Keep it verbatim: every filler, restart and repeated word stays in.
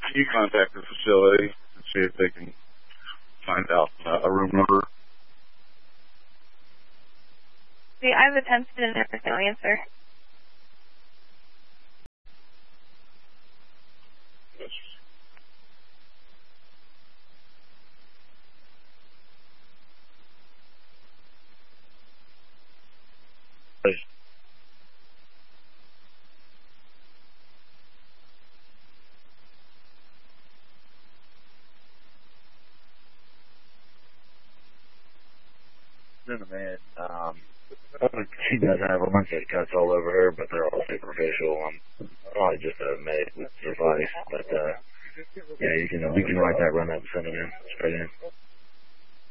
Can you contact the facility and see if they can find out uh, a room number? See, I've attempted and there's no answer. Yes. Please. In a minute, um, she does have a bunch of cuts all over her, but they're all superficial. Um, probably just a medic would suffice, but uh, yeah, you can you can write that run up and send it in straight in.